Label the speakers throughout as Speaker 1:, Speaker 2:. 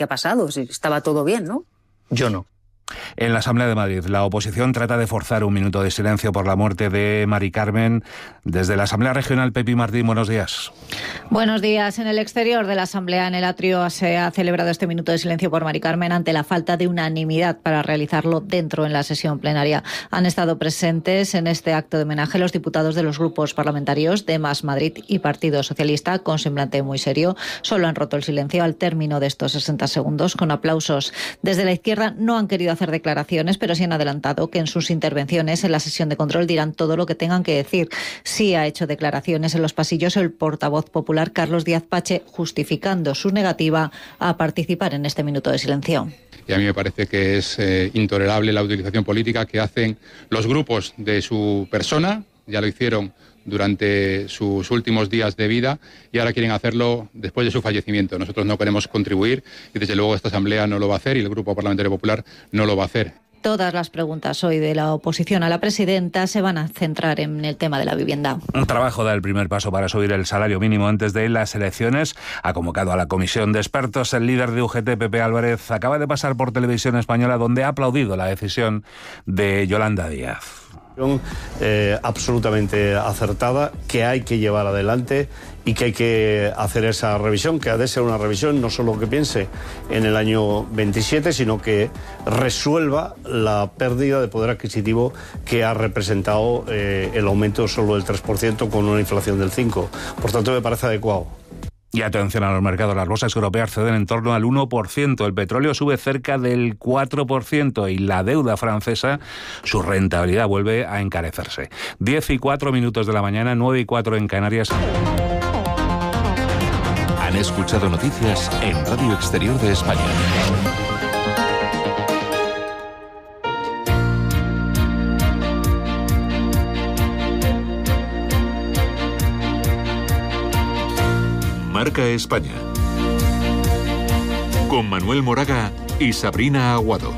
Speaker 1: ¿qué ha pasado? Si estaba todo bien, ¿no?
Speaker 2: Yo no.
Speaker 3: En la Asamblea de Madrid, la oposición trata de forzar un minuto de silencio por la muerte de Mari Carmen. Desde la Asamblea Regional, Pepi Martín, buenos días.
Speaker 4: Buenos días. En el exterior de la Asamblea, en el atrio, se ha celebrado este minuto de silencio por Mari Carmen ante la falta de unanimidad para realizarlo dentro en la sesión plenaria. Han estado presentes en este acto de homenaje los diputados de los grupos parlamentarios de Más Madrid y Partido Socialista, con semblante muy serio. Solo han roto el silencio al término de estos 60 segundos con aplausos. Desde la izquierda no han querido hacer declaraciones, pero sí han adelantado que en sus intervenciones en la sesión de control dirán todo lo que tengan que decir. Sí ha hecho declaraciones en los pasillos el portavoz popular Carlos Díaz Pache, justificando su negativa a participar en este minuto de silencio.
Speaker 5: Y a mí me parece que es intolerable la utilización política que hacen los grupos de su persona. Ya lo hicieron durante sus últimos días de vida y ahora quieren hacerlo después de su fallecimiento. Nosotros no queremos contribuir y desde luego esta Asamblea no lo va a hacer y el Grupo Parlamentario Popular no lo va a hacer.
Speaker 4: Todas las preguntas hoy de la oposición a la presidenta se van a centrar en el tema de la vivienda.
Speaker 3: Un trabajo da el primer paso para subir el salario mínimo antes de las elecciones. Ha convocado a la comisión de expertos. El líder de UGT, Pepe Álvarez, acaba de pasar por Televisión Española, donde ha aplaudido la decisión de Yolanda Díaz.
Speaker 6: Absolutamente acertada, que hay que llevar adelante y que hay que hacer esa revisión, que ha de ser una revisión no solo que piense en el año 27, sino que resuelva la pérdida de poder adquisitivo que ha representado el aumento solo del 3% con una inflación del 5%. Por tanto, me parece adecuado.
Speaker 3: Y atención a los mercados, las bolsas europeas ceden en torno al 1%, el petróleo sube cerca del 4% y la deuda francesa, su rentabilidad vuelve a encarecerse. 10:04 de la mañana, 9:04 en Canarias.
Speaker 7: Han escuchado noticias en Radio Exterior de España. Marca España. Con Manuel Moraga y Sabrina Aguado.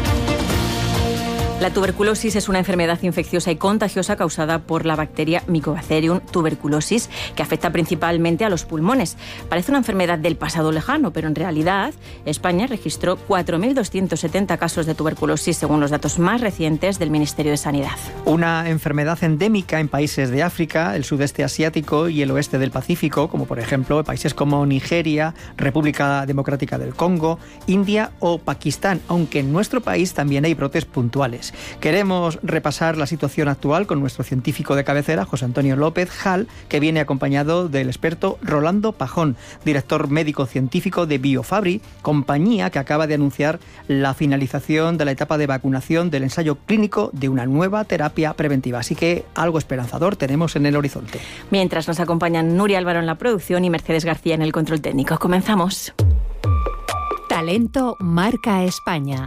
Speaker 8: La tuberculosis es una enfermedad infecciosa y contagiosa causada por la bacteria Mycobacterium tuberculosis, que afecta principalmente a los pulmones. Parece una enfermedad del pasado lejano, pero en realidad España registró 4.270 casos de tuberculosis según los datos más recientes del Ministerio de Sanidad.
Speaker 2: Una enfermedad endémica en países de África, el sudeste asiático y el oeste del Pacífico, como por ejemplo países como Nigeria, República Democrática del Congo, India o Pakistán, aunque en nuestro país también hay brotes puntuales. Queremos repasar la situación actual con nuestro científico de cabecera, José Antonio López Jal, que viene acompañado del experto Rolando Pajón, director médico-científico de Biofabri, compañía que acaba de anunciar la finalización de la etapa de vacunación del ensayo clínico de una nueva terapia preventiva. Así que algo esperanzador tenemos en el horizonte.
Speaker 8: Mientras nos acompañan Nuria Álvaro en la producción y Mercedes García en el control técnico. Comenzamos.
Speaker 9: Talento Marca España.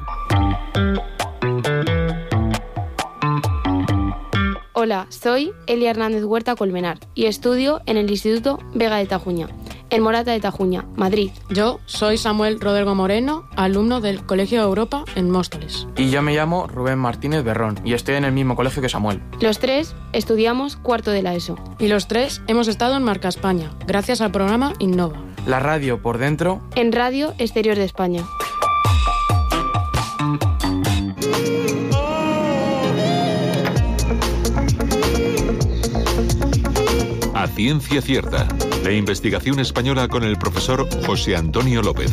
Speaker 10: Hola, soy Elia Hernández Huerta Colmenar y estudio en el Instituto Vega de Tajuña, en Morata de Tajuña, Madrid.
Speaker 11: Yo soy Samuel Rodrigo Moreno, alumno del Colegio de Europa en Móstoles.
Speaker 12: Y yo me llamo Rubén Martínez Berrón y estoy en el mismo colegio que Samuel.
Speaker 10: Los tres estudiamos cuarto de la ESO.
Speaker 11: Y los tres hemos estado en Marca España, gracias al programa Innova.
Speaker 12: La radio por dentro.
Speaker 10: En Radio Exterior de España.
Speaker 7: A Ciencia Cierta, la investigación española con el profesor José Antonio López.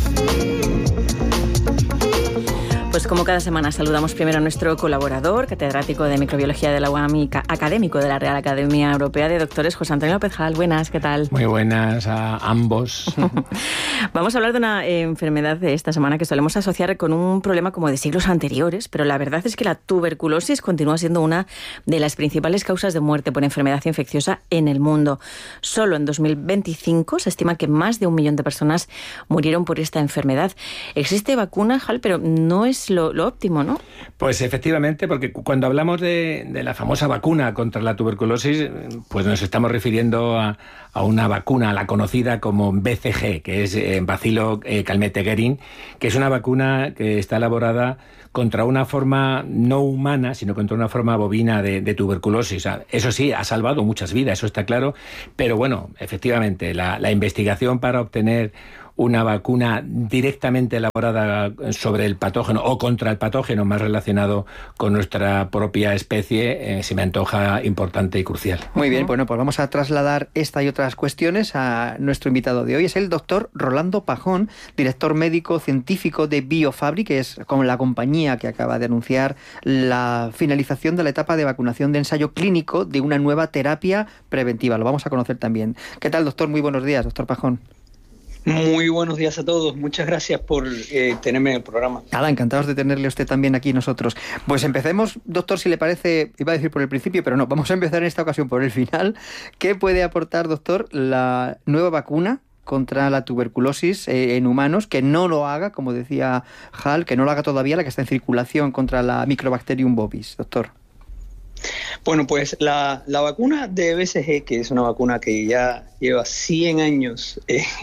Speaker 8: Pues como cada semana saludamos primero a nuestro colaborador, catedrático de microbiología de la UAM y académico de la Real Academia Europea de Doctores, José Antonio López Jal. Buenas, ¿qué tal?
Speaker 13: Muy buenas a ambos.
Speaker 8: Vamos a hablar de una enfermedad de esta semana que solemos asociar con un problema como de siglos anteriores, pero la verdad es que la tuberculosis continúa siendo una de las principales causas de muerte por enfermedad infecciosa en el mundo. Solo en 2025 se estima que más de 1 millón de personas murieron por esta enfermedad. Existe vacuna, Jal, pero no es lo óptimo, ¿no?
Speaker 13: Pues efectivamente, porque cuando hablamos de la famosa vacuna contra la tuberculosis, pues nos estamos refiriendo a una vacuna, la conocida como BCG, que es Bacilo Calmette-Guerin, que es una vacuna que está elaborada contra una forma no humana, sino contra una forma bovina de tuberculosis. Eso sí, ha salvado muchas vidas, eso está claro, pero bueno, efectivamente, la investigación para obtener una vacuna directamente elaborada sobre el patógeno o contra el patógeno más relacionado con nuestra propia especie, se me antoja importante y crucial.
Speaker 2: Muy bien, bueno, pues vamos a trasladar esta y otras cuestiones a nuestro invitado de hoy. Es el doctor Rolando Pajón, director médico científico de BioFabri, que es como la compañía que acaba de anunciar la finalización de la etapa de vacunación de ensayo clínico de una nueva terapia preventiva. Lo vamos a conocer también. ¿Qué tal, doctor? Muy buenos días, doctor Pajón.
Speaker 14: Muy buenos días a todos. Muchas gracias por tenerme en el programa.
Speaker 2: Nada, encantados de tenerle a usted también aquí nosotros. Pues empecemos, doctor, si le parece, iba a decir por el principio, pero no, vamos a empezar en esta ocasión por el final. ¿Qué puede aportar, doctor, la nueva vacuna contra la tuberculosis en humanos, que no lo haga, como decía Hal, que no lo haga todavía la que está en circulación contra la Microbacterium bovis, doctor?
Speaker 14: Bueno, pues la vacuna de BCG, que es una vacuna que ya lleva 100 años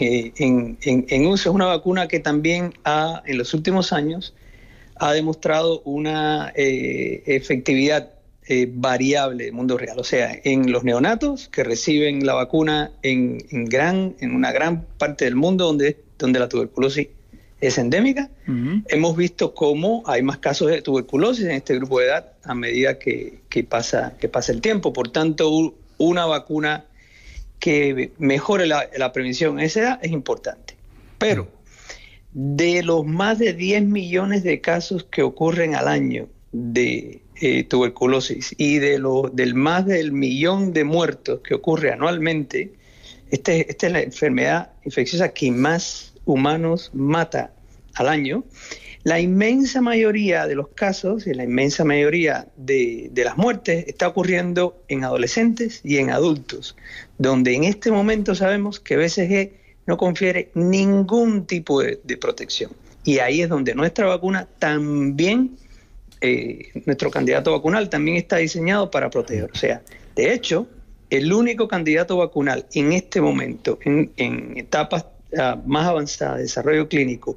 Speaker 14: en uso, es una vacuna que también en los últimos años ha demostrado una efectividad variable del mundo real. O sea, en los neonatos que reciben la vacuna en una gran parte del mundo donde la tuberculosis es endémica, hemos visto cómo hay más casos de tuberculosis en este grupo de edad a medida que pasa el tiempo. Por tanto, una vacuna que mejore la prevención en esa edad es importante. Pero de los más de 10 millones de casos que ocurren al año de tuberculosis y del más del millón de muertos que ocurre anualmente, esta es la enfermedad infecciosa que más humanos mata al año. La inmensa mayoría de los casos y la inmensa mayoría de las muertes está ocurriendo en adolescentes y en adultos, donde en este momento sabemos que BCG no confiere ningún tipo de protección. Y ahí es donde nuestra vacuna también, nuestro candidato vacunal también está diseñado para proteger. O sea, de hecho, el único candidato vacunal en este momento, en etapas más avanzada de desarrollo clínico,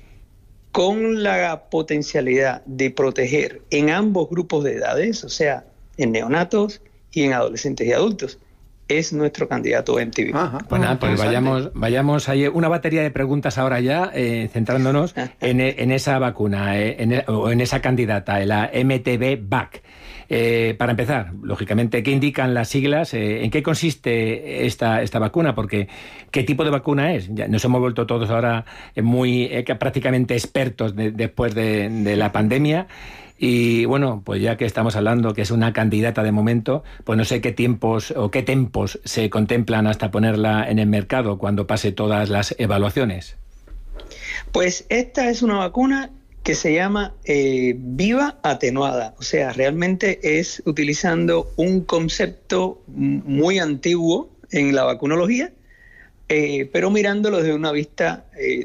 Speaker 14: con la potencialidad de proteger en ambos grupos de edades, o sea, en neonatos y en adolescentes y adultos, es nuestro candidato MTV.
Speaker 13: Bueno, pues vayamos ahí. Una batería de preguntas ahora ya, centrándonos en esa vacuna, o en esa candidata, la MTV-VAC. Para empezar, lógicamente, ¿qué indican las siglas? ¿En qué consiste esta vacuna? Porque ¿qué tipo de vacuna es? Ya nos hemos vuelto todos ahora prácticamente expertos después de la pandemia. Y bueno, pues ya que estamos hablando que es una candidata de momento, pues no sé qué tiempos o qué tempos se contemplan hasta ponerla en el mercado cuando pase todas las evaluaciones.
Speaker 14: Pues esta es una vacuna que se llama viva atenuada. O sea, realmente es utilizando un concepto muy antiguo en la vacunología, pero mirándolo desde una vista,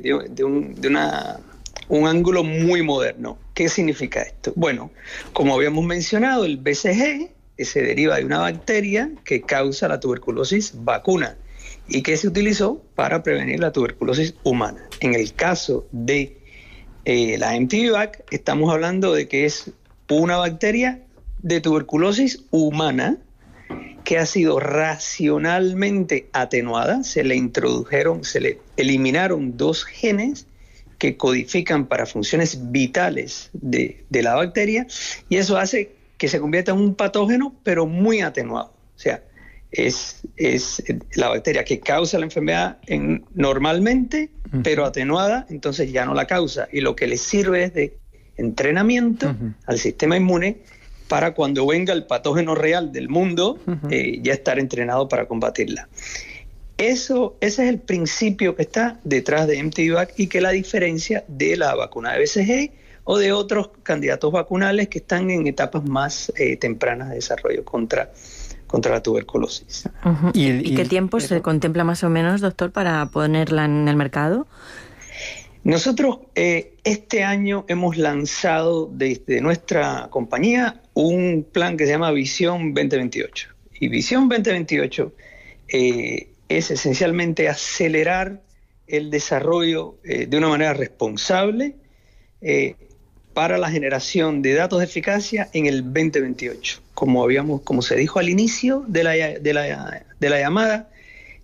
Speaker 14: un ángulo muy moderno. ¿Qué significa esto? Bueno, como habíamos mencionado, el BCG se deriva de una bacteria que causa la tuberculosis vacuna y que se utilizó para prevenir la tuberculosis humana. En el caso de la MTV-VAC, estamos hablando de que es una bacteria de tuberculosis humana que ha sido racionalmente atenuada. Se le eliminaron 2 genes que codifican para funciones vitales de la bacteria, y eso hace que se convierta en un patógeno, pero muy atenuado. O sea, es la bacteria que causa la enfermedad normalmente, pero atenuada, entonces ya no la causa. Y lo que le sirve es de entrenamiento al sistema inmune para cuando venga el patógeno real del mundo, ya estar entrenado para combatirla. Ese es el principio que está detrás de MTV-VAC y que la diferencia de la vacuna de BCG o de otros candidatos vacunales que están en etapas más tempranas de desarrollo contra la tuberculosis.
Speaker 8: ¿Y qué tiempo se contempla más o menos, doctor, para ponerla en el mercado?
Speaker 14: Nosotros este año hemos lanzado desde nuestra compañía un plan que se llama Visión 2028. Y Visión 2028 es esencialmente acelerar el desarrollo de una manera responsable para la generación de datos de eficacia en el 2028. Como se dijo al inicio de la llamada,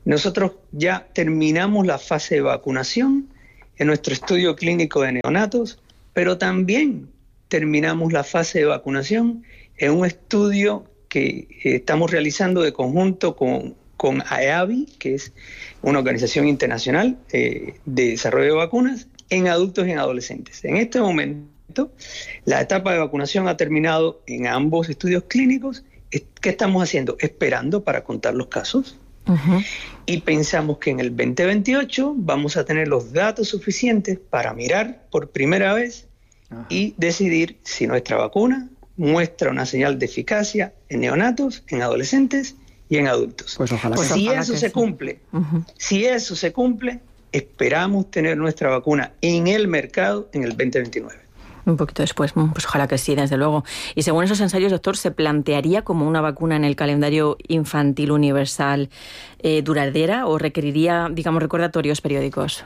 Speaker 14: Nosotros ya terminamos la fase de vacunación en nuestro estudio clínico de neonatos, pero también terminamos la fase de vacunación en un estudio que estamos realizando de conjunto con AEAVI, que es una organización internacional de desarrollo de vacunas, en adultos y en adolescentes. En este momento, la etapa de vacunación ha terminado en ambos estudios clínicos. ¿Qué estamos haciendo? Esperando para contar los casos. Y pensamos que en el 2028 vamos a tener los datos suficientes para mirar por primera vez y decidir si nuestra vacuna muestra una señal de eficacia en neonatos, en adolescentes y en adultos.
Speaker 2: Pues ojalá que
Speaker 14: si eso se cumple, si eso se cumple, esperamos tener nuestra vacuna en el mercado en el 2029.
Speaker 8: Un poquito después, pues ojalá que sí, desde luego. Y según esos ensayos, doctor, ¿se plantearía como una vacuna en el calendario infantil universal duradera o requeriría, digamos, recordatorios periódicos?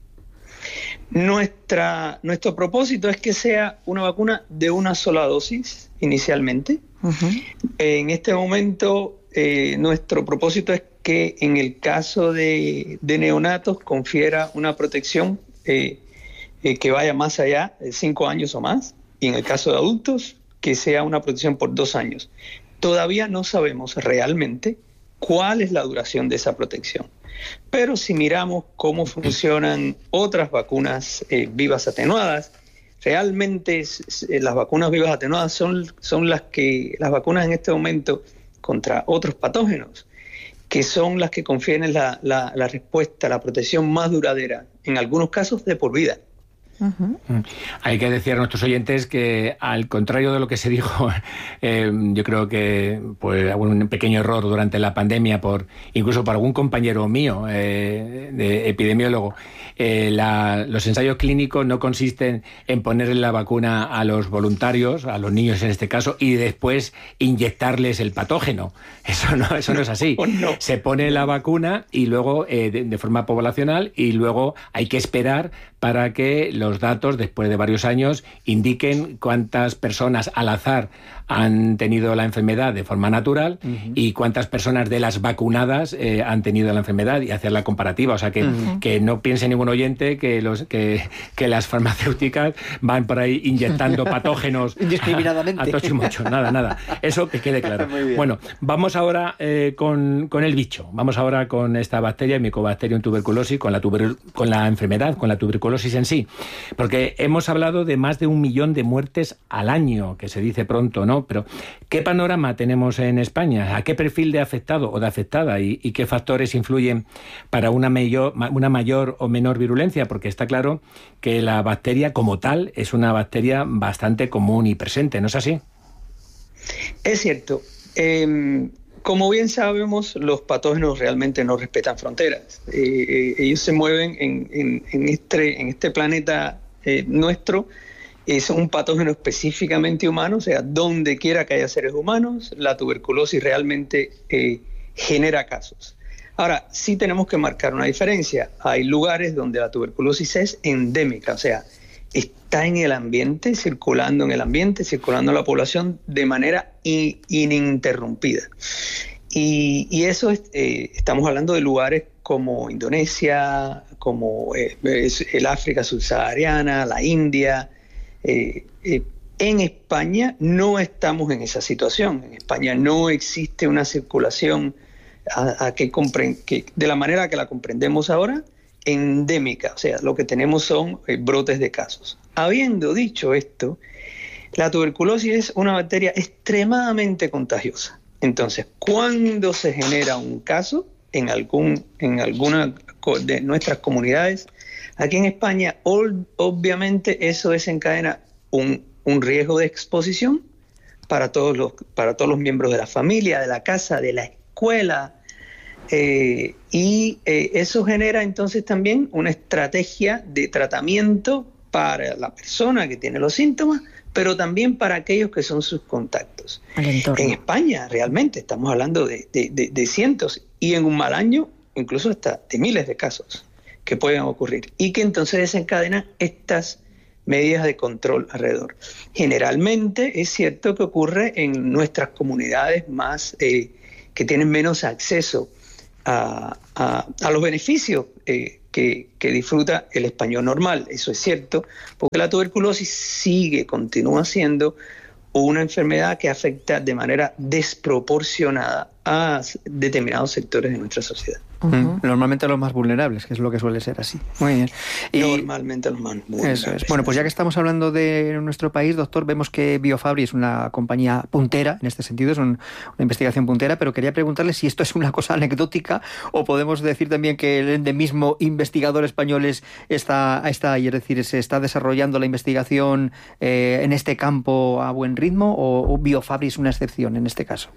Speaker 14: Nuestro propósito es que sea una vacuna de una sola dosis inicialmente. En este momento, nuestro propósito es que en el caso de neonatos confiera una protección que vaya más allá de 5 años o más, y en el caso de adultos, que sea una protección por 2 años. Todavía no sabemos realmente cuál es la duración de esa protección, pero si miramos cómo funcionan otras vacunas vivas atenuadas, realmente las vacunas vivas atenuadas son las vacunas en este momento contra otros patógenos, que son las que confieren la respuesta, la protección más duradera, en algunos casos de por vida.
Speaker 13: Hay que decir a nuestros oyentes que, al contrario de lo que se dijo, yo creo que pues un pequeño error durante la pandemia, incluso por algún compañero mío de epidemiólogo, los ensayos clínicos no consisten en ponerle la vacuna a los voluntarios, a los niños en este caso, y después inyectarles el patógeno. Eso no es así. No. Se pone la vacuna y luego de forma poblacional, y luego hay que esperar para que los datos, después de varios años, indiquen cuántas personas al azar han tenido la enfermedad de forma natural y cuántas personas de las vacunadas han tenido la enfermedad, y hacer la comparativa. O sea, que no piense ningún oyente que las farmacéuticas van por ahí inyectando patógenos
Speaker 2: indiscriminadamente.
Speaker 13: A tocho y mocho. Nada. Eso que quede claro. Bueno, vamos ahora con el bicho. Vamos ahora con esta bacteria, Mycobacterium tuberculosis, con la enfermedad, con la tuberculosis en sí. Porque hemos hablado de más de 1 millón de muertes al año, que se dice pronto, ¿no? Pero ¿qué panorama tenemos en España? ¿A qué perfil de afectado o de afectada? ¿Y qué factores influyen para una mayor o menor virulencia? Porque está claro que la bacteria como tal es una bacteria bastante común y presente, ¿no es así?
Speaker 14: Es cierto. Como bien sabemos, los patógenos realmente no respetan fronteras. Ellos se mueven en este planeta nuestro. Es un patógeno específicamente humano, o sea, donde quiera que haya seres humanos, la tuberculosis realmente genera casos. Ahora, sí tenemos que marcar una diferencia. Hay lugares donde la tuberculosis es endémica, o sea, está en el ambiente, circulando en la población de manera ininterrumpida. Y eso estamos hablando de lugares como Indonesia, como el África subsahariana, la India. En España no estamos en esa situación. En España no existe una circulación que de la manera que la comprendemos ahora, endémica. O sea, lo que tenemos son brotes de casos. Habiendo dicho esto, la tuberculosis es una bacteria extremadamente contagiosa. Entonces, cuando se genera un caso en alguna de nuestras comunidades, aquí en España, obviamente eso desencadena un riesgo de exposición para todos los miembros de la familia, de la casa, de la escuela, y eso genera entonces también una estrategia de tratamiento para la persona que tiene los síntomas, pero también para aquellos que son sus contactos. En España realmente estamos hablando de cientos, y en un mal año incluso hasta de miles de casos que pueden ocurrir, y que entonces desencadenan estas medidas de control alrededor. Generalmente es cierto que ocurre en nuestras comunidades más que tienen menos acceso los beneficios que disfruta el español normal. Eso es cierto, porque la tuberculosis continúa siendo una enfermedad que afecta de manera desproporcionada a determinados sectores de nuestra sociedad.
Speaker 2: Normalmente a los más vulnerables, que es lo que suele ser así. Muy bien.
Speaker 14: Normalmente a los más vulnerables.
Speaker 2: Eso es. Bueno, pues ya que estamos hablando de nuestro país, doctor, vemos que BioFabry es una compañía puntera, en este sentido, es una investigación puntera, pero quería preguntarle si esto es una cosa anecdótica o podemos decir también que el endemismo investigador español está ahí, es decir, se está desarrollando la investigación en este campo a buen ritmo, o BioFabry es una excepción en este caso.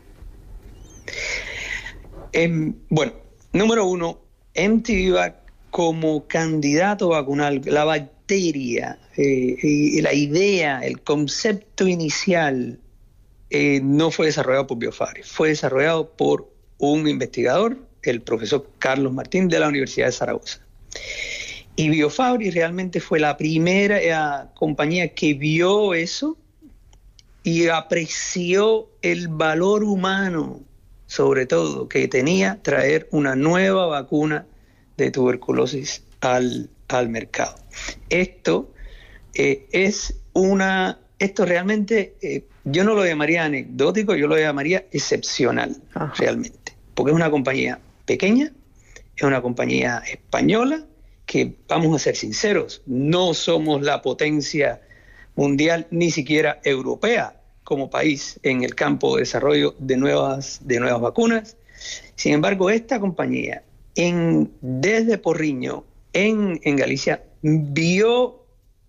Speaker 14: Bueno, número uno, mTVVAC como candidato vacunal, la bacteria y la idea, el concepto inicial no fue desarrollado por BioFabry, fue desarrollado por un investigador, el profesor Carlos Martín de la Universidad de Zaragoza. Y BioFabry realmente fue la primera compañía que vio eso y apreció el valor humano, sobre todo, que tenía traer una nueva vacuna de tuberculosis al mercado. Esto realmente, yo no lo llamaría anecdótico, yo lo llamaría excepcional, realmente, porque es una compañía pequeña, es una compañía española, que, vamos a ser sinceros, no somos la potencia mundial, ni siquiera europea, como país en el campo de desarrollo de nuevas vacunas. Sin embargo, esta compañía desde Porriño en Galicia vio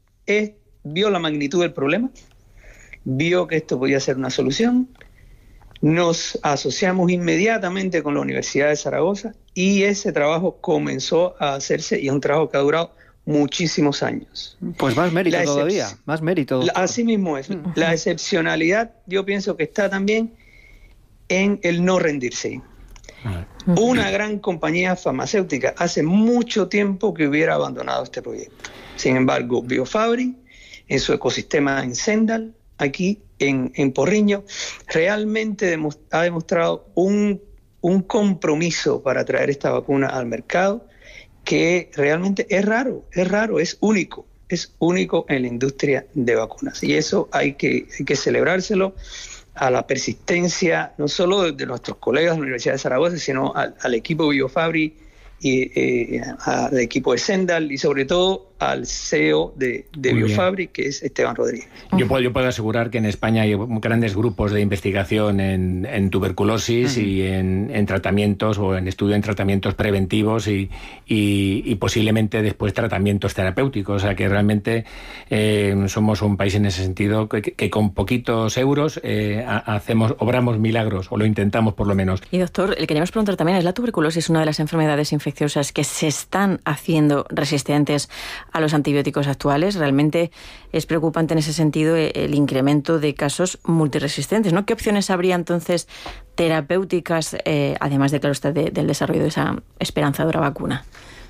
Speaker 14: la magnitud del problema, vio que esto podía ser una solución. Nos asociamos inmediatamente con la Universidad de Zaragoza y ese trabajo comenzó a hacerse, y es un trabajo que ha durado muchísimos años.
Speaker 2: Pues más mérito todavía, más mérito.
Speaker 14: Así mismo es. La excepcionalidad, yo pienso que está también en el no rendirse. Una gran compañía farmacéutica hace mucho tiempo que hubiera abandonado este proyecto. Sin embargo, BioFabry, en su ecosistema en Sendal, aquí en Porriño, realmente ha demostrado un compromiso para traer esta vacuna al mercado, que realmente es raro, es único en la industria de vacunas. Y eso hay que celebrárselo, a la persistencia, no solo de nuestros colegas de la Universidad de Zaragoza, sino al equipo BioFabry y al equipo de Sendal, y sobre todo al CEO de BioFabry, que es Esteban Rodríguez.
Speaker 13: Yo puedo asegurar que en España hay grandes grupos de investigación en tuberculosis y en tratamientos, o en estudio en tratamientos preventivos y posiblemente después tratamientos terapéuticos. O sea que realmente somos un país en ese sentido que con poquitos euros obramos milagros, o lo intentamos por lo menos.
Speaker 8: Y doctor, le queríamos preguntar también, ¿es la tuberculosis una de las enfermedades infecciosas que se están haciendo resistentes a los antibióticos actuales? Realmente es preocupante en ese sentido el incremento de casos multiresistentes, ¿no? ¿Qué opciones habría entonces terapéuticas, además de, claro, del desarrollo de esa esperanzadora vacuna?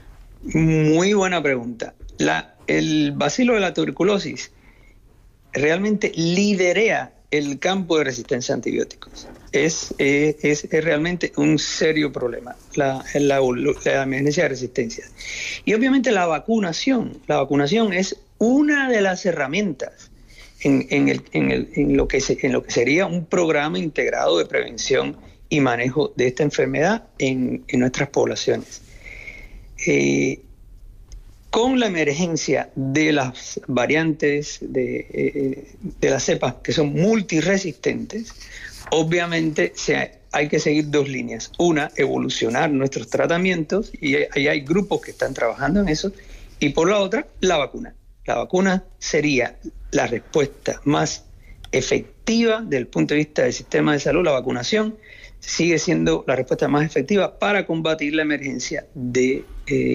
Speaker 14: Muy buena pregunta. El bacilo de la tuberculosis realmente liderea el campo de resistencia a antibióticos. Es realmente un serio problema, la emergencia de resistencia. Y obviamente la vacunación es una de las herramientas en lo que sería un programa integrado de prevención y manejo de esta enfermedad en nuestras poblaciones. Con la emergencia de las variantes de las cepas que son multiresistentes, obviamente hay que seguir dos líneas. Una, evolucionar nuestros tratamientos, y ahí hay grupos que están trabajando en eso. Y por la otra, la vacuna. La vacuna sería la respuesta más efectiva desde el punto de vista del sistema de salud. La vacunación sigue siendo la respuesta más efectiva para combatir la emergencia de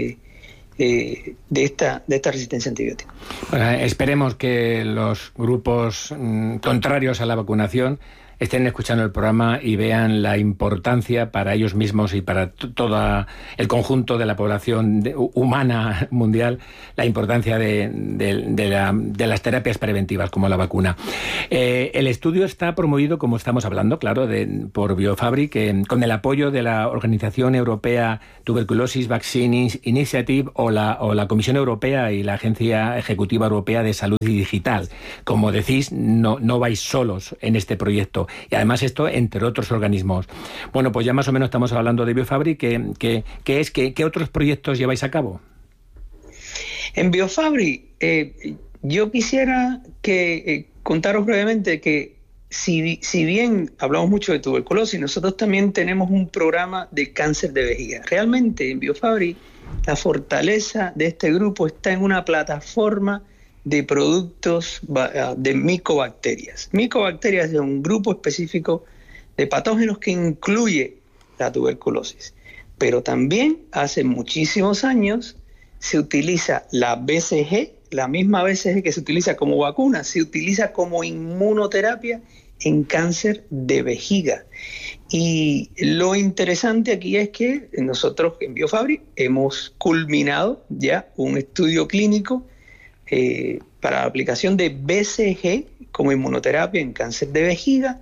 Speaker 14: esta resistencia antibiótica.
Speaker 13: Bueno, esperemos que los grupos contrarios a la vacunación estén escuchando el programa y vean la importancia para ellos mismos y para todo el conjunto de la población humana mundial, la importancia de las terapias preventivas como la vacuna. El estudio está promovido, como estamos hablando, claro, por Biofabri, con el apoyo de la Organización Europea Tuberculosis Vaccine Initiative o la Comisión Europea y la Agencia Ejecutiva Europea de Salud Digital. Como decís, no vais solos en este proyecto. Y además esto entre otros organismos. Bueno, pues ya más o menos estamos hablando de Biofabri. ¿Qué otros proyectos lleváis a cabo?
Speaker 14: En Biofabri, yo quisiera contaros brevemente que si bien hablamos mucho de tuberculosis, nosotros también tenemos un programa de cáncer de vejiga. Realmente en Biofabri la fortaleza de este grupo está en una plataforma de productos de micobacterias. Micobacterias es un grupo específico de patógenos que incluye la tuberculosis. Pero también hace muchísimos años se utiliza la BCG, la misma BCG que se utiliza como vacuna, se utiliza como inmunoterapia en cáncer de vejiga. Y lo interesante aquí es que nosotros en Biofabri hemos culminado ya un estudio clínico para la aplicación de BCG como inmunoterapia en cáncer de vejiga.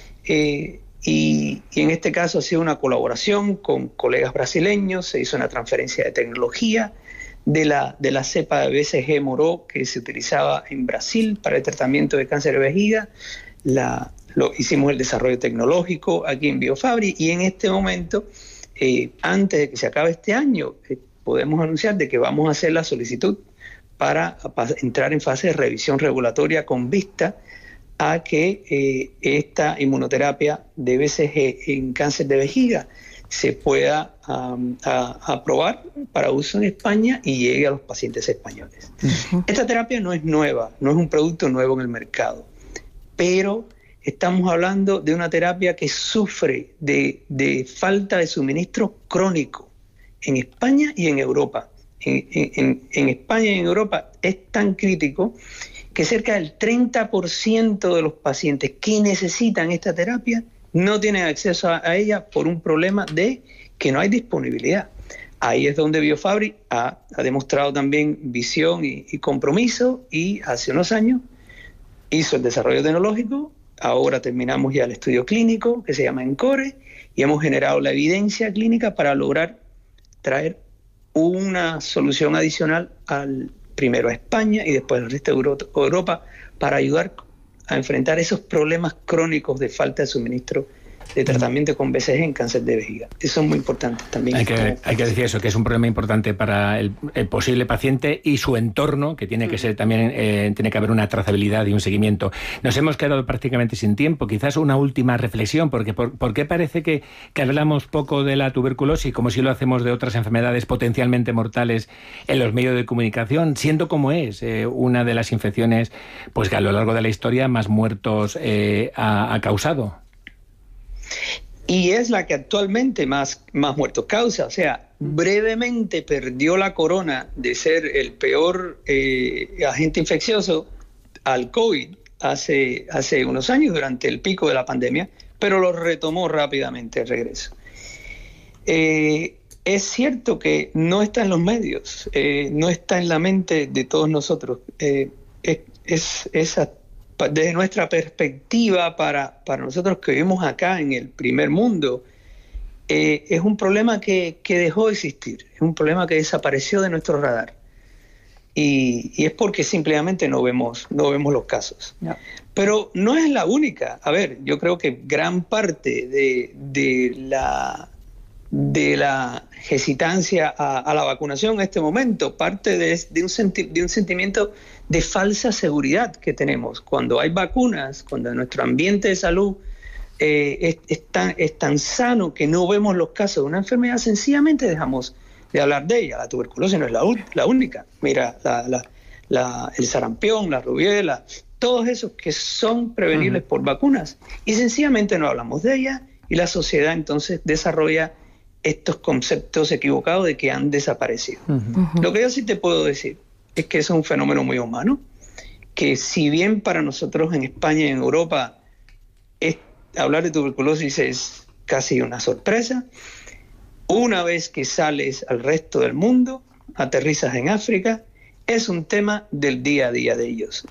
Speaker 14: Y en este caso ha sido una colaboración con colegas brasileños, se hizo una transferencia de tecnología de la cepa de BCG Moró que se utilizaba en Brasil para el tratamiento de cáncer de vejiga. Hicimos el desarrollo tecnológico aquí en Biofabri y en este momento, antes de que se acabe este año, podemos anunciar de que vamos a hacer la solicitud para entrar en fase de revisión regulatoria con vista a que esta inmunoterapia de BCG en cáncer de vejiga se pueda aprobar para uso en España y llegue a los pacientes españoles. Uh-huh. Esta terapia no es nueva, no es un producto nuevo en el mercado, pero estamos hablando de una terapia que sufre de falta de suministro crónico en España y en Europa. En España y en Europa es tan crítico que cerca del 30% de los pacientes que necesitan esta terapia no tienen acceso a ella por un problema de que no hay disponibilidad. Ahí es donde Biofabri ha demostrado también visión y compromiso, y hace unos años hizo el desarrollo tecnológico. Ahora terminamos ya el estudio clínico que se llama ENCORE y hemos generado la evidencia clínica para lograr traer una solución adicional primero a España y después al resto de Europa para ayudar a enfrentar esos problemas crónicos de falta de suministro de tratamiento con BCG en cáncer de vejiga. Eso es muy importante también.
Speaker 13: Hay que decir eso, que es un problema importante para el posible paciente y su entorno, que tiene que ser también, tiene que haber una trazabilidad y un seguimiento. Nos hemos quedado prácticamente sin tiempo. Quizás una última reflexión, porque ¿por qué parece que hablamos poco de la tuberculosis, como si lo hacemos de otras enfermedades potencialmente mortales en los medios de comunicación, siendo como es una de las infecciones pues que a lo largo de la historia más muertos ha causado?
Speaker 14: Y es la que actualmente más muertos causa. O sea, brevemente perdió la corona de ser el peor agente infeccioso al COVID hace unos años, durante el pico de la pandemia, pero lo retomó rápidamente el regreso. Es cierto que no está en los medios, no está en la mente de todos nosotros. Desde nuestra perspectiva, para nosotros que vivimos acá en el primer mundo, es un problema que dejó de existir, es un problema que desapareció de nuestro radar. Y es porque simplemente no vemos los casos. No. Pero no es la única. A ver, yo creo que gran parte de la hesitancia a la vacunación en este momento parte de un sentimiento de falsa seguridad que tenemos. Cuando hay vacunas, cuando nuestro ambiente de salud es tan sano que no vemos los casos de una enfermedad, sencillamente dejamos de hablar de ella. La tuberculosis no es la única. Mira, el sarampión, la rubiola, todos esos que son prevenibles por vacunas. Y sencillamente no hablamos de ella y la sociedad entonces desarrolla estos conceptos equivocados de que han desaparecido. Lo que yo sí te puedo decir es que es un fenómeno muy humano, que si bien para nosotros en España y en Europa hablar de tuberculosis es casi una sorpresa. Una vez que sales al resto del mundo, aterrizas en África, es un tema del día a día de ellos.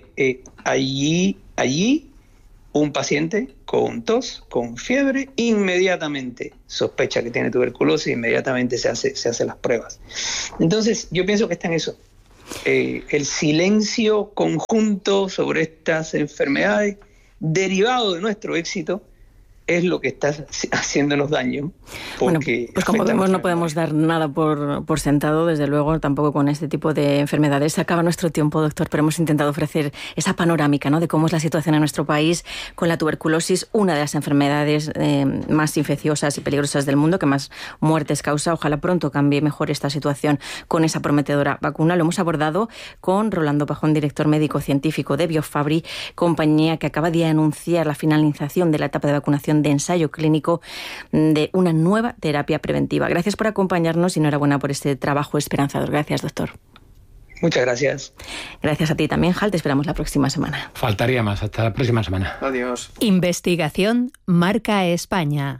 Speaker 14: Allí un paciente con tos, con fiebre, inmediatamente sospecha que tiene tuberculosis, inmediatamente se hace las pruebas. Entonces, yo pienso que está en eso. El silencio conjunto sobre estas enfermedades, derivado de nuestro éxito, es lo que está haciéndonos daño.
Speaker 8: Bueno, pues como vemos, no podemos dar nada por sentado, desde luego, tampoco con este tipo de enfermedades. Se acaba nuestro tiempo, doctor, pero hemos intentado ofrecer esa panorámica, ¿no?, de cómo es la situación en nuestro país con la tuberculosis, una de las enfermedades más infecciosas y peligrosas del mundo, que más muertes causa. Ojalá pronto cambie mejor esta situación con esa prometedora vacuna. Lo hemos abordado con Rolando Pajón, director médico científico de Biofabri, compañía que acaba de anunciar la finalización de la etapa de vacunación de ensayo clínico de una nueva terapia preventiva. Gracias por acompañarnos y enhorabuena por este trabajo esperanzador. Gracias, doctor.
Speaker 14: Muchas gracias.
Speaker 8: Gracias a ti también, Hal. Te esperamos la próxima semana.
Speaker 13: Faltaría más. Hasta la próxima semana.
Speaker 12: Adiós.
Speaker 9: Investigación Marca España.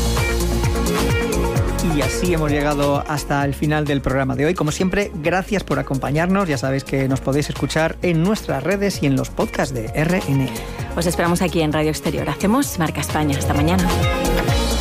Speaker 2: Y así hemos llegado hasta el final del programa de hoy. Como siempre, gracias por acompañarnos. Ya sabéis que nos podéis escuchar en nuestras redes y en los podcasts de RN.
Speaker 8: Os esperamos aquí en Radio Exterior. Hacemos Marca España. Hasta mañana.